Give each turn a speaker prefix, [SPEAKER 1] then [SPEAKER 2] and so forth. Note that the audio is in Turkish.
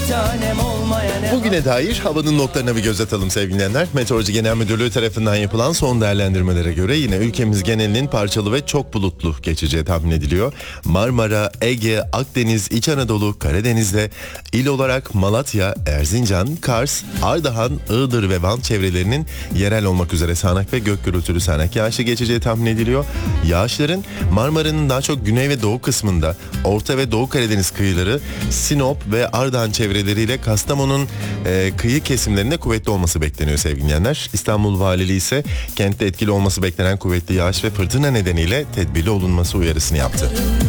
[SPEAKER 1] tanem olmaya ne
[SPEAKER 2] Bugüne dair havanın notlarına bir göz atalım sevgili dinleyenler. Meteoroloji Genel Müdürlüğü tarafından yapılan son değerlendirmelere göre yine ülkemiz genelinin parçalı ve çok bulutlu geçeceği tahmin ediliyor. Marmara, Ege, Akdeniz, İç Anadolu, Karadeniz'de il olarak Malatya, Erzincan, Kars, Ardahan, Iğdır ve Van çevrelerinin yerel olmak üzere sağanak ve gök gürültülü sağanak yağışı geçeceği tahmin ediliyor. Yağışların Marmara'nın daha çok güney ve doğu kısmında, Orta ve Doğu Karadeniz kıyıları, Sinop ve Ardahan çevreleriyle Kastamonu'nun kıyı kesimlerinde kuvvetli olması bekleniyor sevgili dinleyenler. İstanbul Valiliği ise kentte etkili olması beklenen kuvvetli yağış ve fırtına nedeniyle tedbirli olunması uyarısını yaptı.